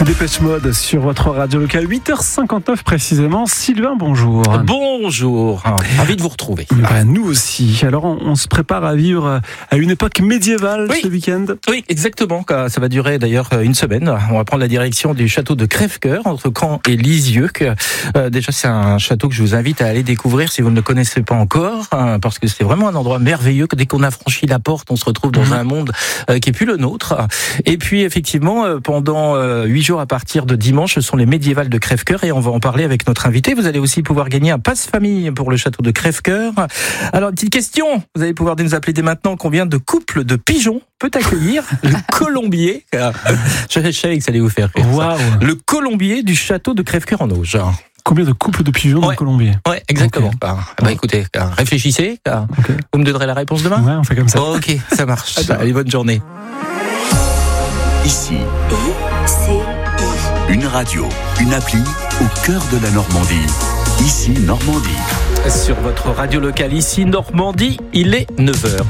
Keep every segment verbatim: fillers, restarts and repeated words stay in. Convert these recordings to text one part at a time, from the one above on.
C'est Dépêche Mode sur votre radio locale, huit heures cinquante-neuf précisément. Sylvain, bonjour. Bonjour, ravi de vous retrouver. Bah, nous aussi. Alors on, on se prépare à vivre à une époque médiévale oui. ce week-end. Oui, exactement. Ça va durer d'ailleurs une semaine. On va prendre la direction du château de Crèvecoeur, entre Caen et Lisieux. Euh, déjà, c'est un château que je vous invite à aller découvrir si vous ne le connaissez pas encore, hein, parce que c'est vraiment un endroit merveilleux. Que dès qu'on a franchi la porte, on se retrouve dans mmh. un monde euh, qui est plus le nôtre. Et puis effectivement, euh, pendant euh, huit jours à partir de dimanche, ce sont les médiévales de Crèvecoeur et on va en parler avec notre invité. Vous allez aussi pouvoir gagner un passe-famille pour le château de Crèvecoeur. Alors, une petite question, vous allez pouvoir nous appeler dès maintenant. Combien de couples de pigeons peut accueillir le colombier? Je savais que ça allait vous faire rire. Wow. Le colombier du château de Crèvecoeur en Auge. Combien de couples de pigeons dans ouais. le colombier? Ouais, exactement. Okay. Bah, bah écoutez, réfléchissez. Okay. Vous me donnerez la réponse demain? Ouais, on fait comme ça. Oh, ok, ça marche. Allez, bonne journée. Ici, une radio, une appli au cœur de la Normandie. Ici, Normandie. Sur votre radio locale, ici, Normandie, il est neuf heures.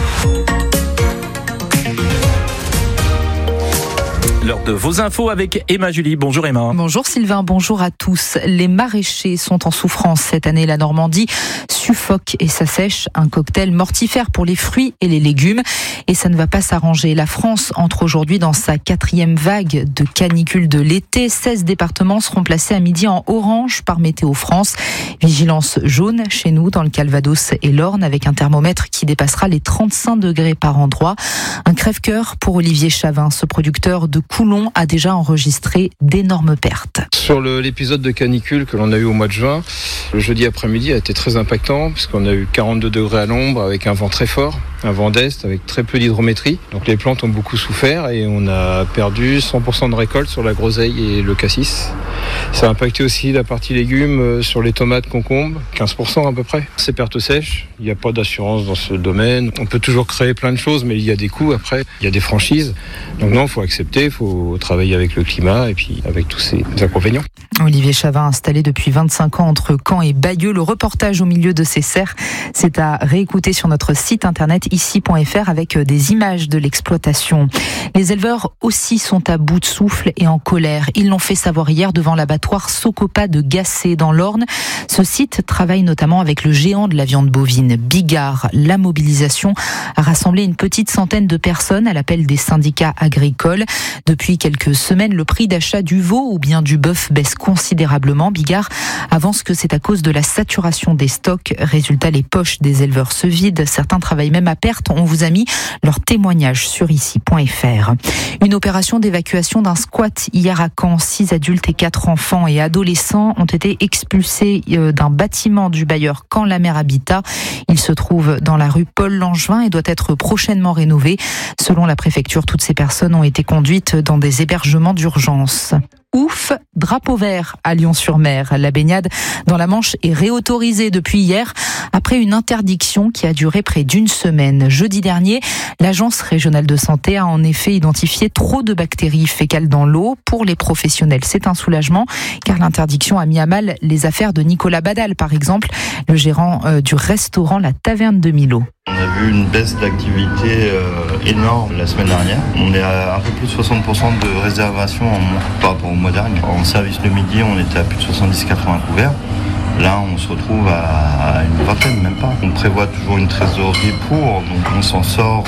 L'heure de vos infos avec Emma Julie. Bonjour Emma. Bonjour Sylvain, bonjour à tous. Les maraîchers sont en souffrance cette année. La Normandie suffoque et s'assèche. Un cocktail mortifère pour les fruits et les légumes. Et ça ne va pas s'arranger. La France entre aujourd'hui dans sa quatrième vague de canicule de l'été. seize départements seront placés à midi en orange par Météo France. Vigilance jaune chez nous dans le Calvados et l'Orne avec un thermomètre qui dépassera les trente-cinq degrés par endroit. Un crève-cœur pour Olivier Chavin, ce producteur de Coulon a déjà enregistré d'énormes pertes. Sur le, l'épisode de canicule que l'on a eu au mois de juin, le jeudi après-midi a été très impactant puisqu'on a eu quarante-deux degrés à l'ombre avec un vent très fort, un vent d'est avec très peu d'hydrométrie. Donc les plantes ont beaucoup souffert et on a perdu cent pour cent de récolte sur la groseille et le cassis. Ça a impacté aussi la partie légumes sur les tomates, concombres, quinze pour cent à peu près. Ces pertes sèches, il n'y a pas d'assurance dans ce domaine. On peut toujours créer plein de choses, mais il y a des coûts après, il y a des franchises. Donc non, il faut accepter, il faut travailler avec le climat et puis avec tous ces inconvénients. Olivier Chavin, installé depuis vingt-cinq ans entre Caen et Bayeux, le reportage au milieu de ces serres, c'est à réécouter sur notre site internet ici point f r avec des images de l'exploitation. Les éleveurs aussi sont à bout de souffle et en colère. Ils l'ont fait savoir hier devant l'abattoir Socopa de Gacé dans l'Orne. Ce site travaille notamment avec le géant de la viande bovine, Bigard. La mobilisation a rassemblé une petite centaine de personnes à l'appel des syndicats agricoles. Depuis quelques semaines, le prix d'achat du veau ou bien du bœuf baisse considérablement. Bigard avance que c'est à cause de la saturation des stocks. Résultat, les poches des éleveurs se vident. Certains travaillent même à perte. On vous a mis leur témoignage sur ici point f r. Une opération d'évacuation d'un squat hier à Caen. Six adultes et quatre enfants et adolescents ont été expulsés d'un bâtiment du bailleur Caen la Mer Habitat. Il se trouve dans la rue Paul Langevin et doit être prochainement rénové. Selon la préfecture, toutes ces personnes ont été conduites dans des hébergements d'urgence. Ouf, drapeau vert à Lyon-sur-Mer. La baignade dans la Manche est réautorisée depuis hier après une interdiction qui a duré près d'une semaine. Jeudi dernier, l'Agence régionale de santé a en effet identifié trop de bactéries fécales dans l'eau. Pour les professionnels, c'est un soulagement car l'interdiction a mis à mal les affaires de Nicolas Badal, par exemple, le gérant du restaurant La Taverne de Millau. On a vu une baisse d'activité euh, énorme la semaine dernière. On est à un peu plus de soixante pour cent de réservation en, par rapport au mois dernier. En service le midi, on était à plus de soixante-dix à quatre-vingts couverts. Là, on se retrouve à une vingtaine, même pas. On prévoit toujours une trésorerie pour, donc on s'en sort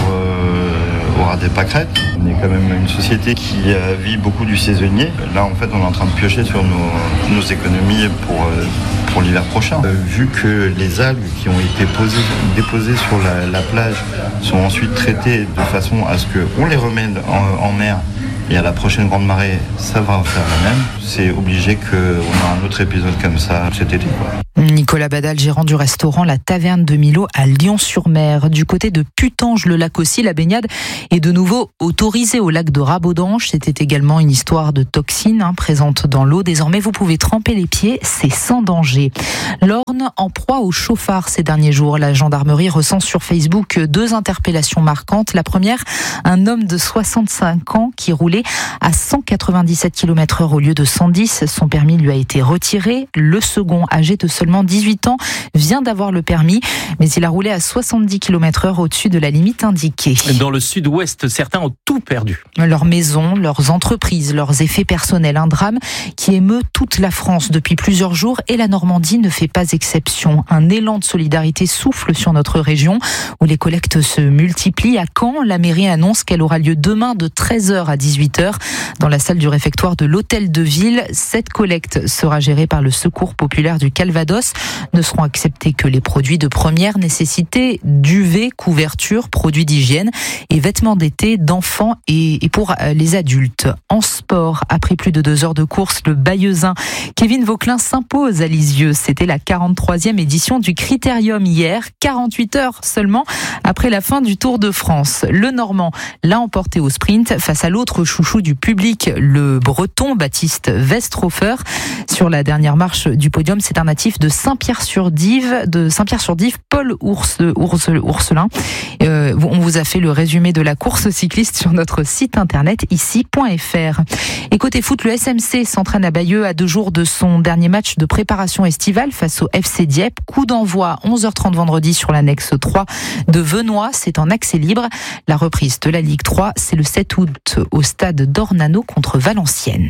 euh, au ras des pâquerettes. On est quand même une société qui euh, vit beaucoup du saisonnier. Là, en fait, on est en train de piocher sur nos, nos économies pour... Euh, pour l'hiver prochain. Euh, vu que les algues qui ont été posées, déposées sur la, la plage sont ensuite traitées de façon à ce qu'on les remette en, en mer et à la prochaine grande marée, ça va faire la même. C'est obligé qu'on ait un autre épisode comme ça cet été, quoi. Nicolas Badal, gérant du restaurant La Taverne de Millau à Lyon-sur-Mer. Du côté de Putange-le-Lac aussi, la baignade est de nouveau autorisée au lac de Rabodange. C'était également une histoire de toxines hein, présentes dans l'eau. Désormais, vous pouvez tremper les pieds, c'est sans danger. L'Orne en proie au chauffard ces derniers jours. La gendarmerie recense sur Facebook deux interpellations marquantes. La première, un homme de soixante-cinq ans qui roulait à cent quatre-vingt-dix-sept kilomètres heure au lieu de cent dix. Son permis lui a été retiré. Le second, âgé de seulement seulement dix-huit ans, vient d'avoir le permis, mais il a roulé à soixante-dix kilomètres heure au-dessus de la limite indiquée. Dans le sud-ouest, certains ont tout perdu. Leurs maisons, leurs entreprises, leurs effets personnels. Un drame qui émeut toute la France depuis plusieurs jours et la Normandie ne fait pas exception. Un élan de solidarité souffle sur notre région où les collectes se multiplient. À Caen, la mairie annonce qu'elle aura lieu demain de treize heures à dix-huit heures dans la salle du réfectoire de l'Hôtel de Ville. Cette collecte sera gérée par le Secours populaire du Calvados. Ne seront acceptés que les produits de première nécessité, duvet, couverture, produits d'hygiène et vêtements d'été d'enfants et pour les adultes. En sport, après plus de deux heures de course, le Bayeuxin Kevin Vauquelin s'impose à Lisieux. C'était la quarante-troisième édition du Critérium hier, quarante-huit heures seulement après la fin du Tour de France. Le Normand l'a emporté au sprint face à l'autre chouchou du public, le Breton Baptiste Westhofer. Sur la dernière marche du podium, c'est un natif de Saint-Pierre-sur-Dive, de Saint-Pierre-sur-Dive, Paul Ours, Ours, Ourselin. Euh, on vous a fait le résumé de la course cycliste sur notre site internet ici point f r. Et côté foot, le S M C s'entraîne à Bayeux à deux jours de son dernier match de préparation estivale face au F C Dieppe. Coup d'envoi onze heures trente vendredi sur l'annexe trois de Venoy. C'est en accès libre. La reprise de la Ligue trois, c'est le sept août au stade d'Ornano contre Valenciennes.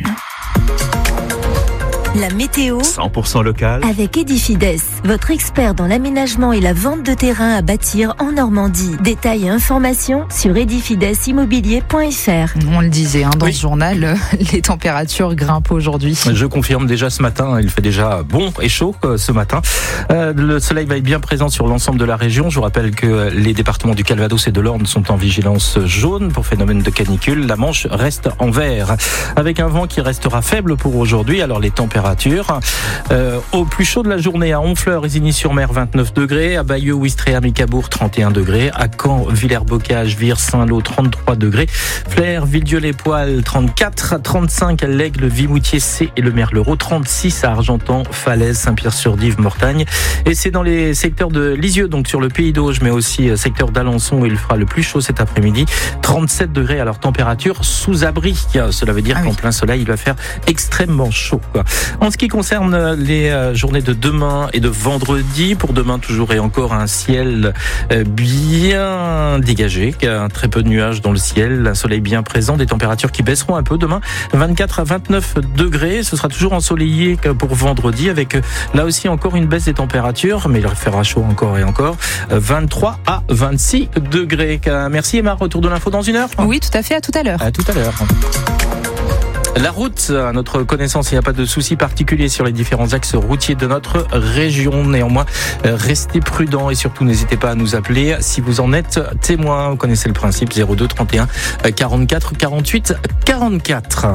La météo cent pour cent local avec Edifides, votre expert dans l'aménagement et la vente de terrain à bâtir en Normandie. Détails et informations sur edifides immobilier point f r. On le disait hein, dans oui. ce journal, les températures grimpent aujourd'hui. Je confirme déjà ce matin, il fait déjà bon et chaud ce matin. Euh, le soleil va être bien présent sur l'ensemble de la région. Je vous rappelle que les départements du Calvados et de l'Orne sont en vigilance jaune pour phénomène de canicule. La Manche reste en vert avec un vent qui restera faible pour aujourd'hui. Alors les températures Euh, au plus chaud de la journée à Honfleur, Isigny-sur-Mer vingt-neuf degrés, à Bayeux, Ouistreham et Cabourg trente et un degrés, à Caen, Villers-Bocage, Vire, Saint-Lô trente-trois degrés, Flers, Villedieu-les-Poils trente-quatre, trente-cinq à l'Aigle, Vimoutier, C et le Merlereau, trente-six à Argentan, Falaise, Saint-Pierre-sur-Dive, Mortagne. Et c'est dans les secteurs de Lisieux, donc sur le Pays d'Auge, mais aussi secteur d'Alençon où il fera le plus chaud cet après-midi, trente-sept degrés à leur température sous abri. Cela veut dire ah qu'en oui. plein soleil, il va faire extrêmement chaud. En ce qui concerne les journées de demain et de vendredi, pour demain toujours et encore un ciel bien dégagé, très peu de nuages dans le ciel, un soleil bien présent, des températures qui baisseront un peu demain, vingt-quatre à vingt-neuf degrés, ce sera toujours ensoleillé pour vendredi avec là aussi encore une baisse des températures, mais il fera chaud encore et encore, vingt-trois à vingt-six degrés. Merci Emma, retour de l'info dans une heure. Oui, tout à fait, à tout à l'heure. À tout à l'heure. La route, à notre connaissance, il n'y a pas de souci particulier sur les différents axes routiers de notre région. Néanmoins, restez prudents et surtout n'hésitez pas à nous appeler si vous en êtes témoin. Vous connaissez le principe, zéro deux trente et un quarante-quatre quarante-huit quarante-quatre.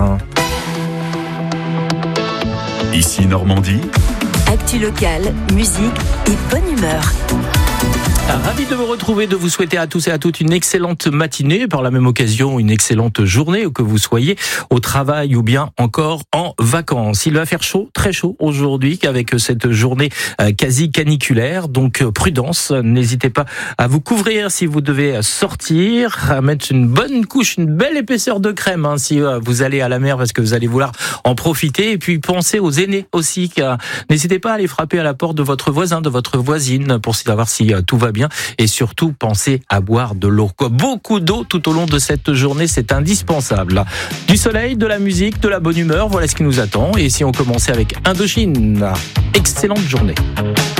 Ici Normandie. Actu locale, musique et bonne humeur. Ravi de vous retrouver, de vous souhaiter à tous et à toutes une excellente matinée, par la même occasion une excellente journée, où que vous soyez au travail ou bien encore en vacances. Il va faire chaud, très chaud aujourd'hui, avec cette journée quasi caniculaire, donc prudence, n'hésitez pas à vous couvrir si vous devez sortir, à mettre une bonne couche, une belle épaisseur de crème hein, si vous allez à la mer parce que vous allez vouloir en profiter, et puis pensez aux aînés aussi, car n'hésitez pas à aller frapper à la porte de votre voisin, de votre voisine pour savoir si tout va bien. Et surtout, pensez à boire de l'eau. Beaucoup d'eau tout au long de cette journée, c'est indispensable. Du soleil, de la musique, de la bonne humeur, voilà ce qui nous attend. Et si on commençait avec Indochine, excellente journée.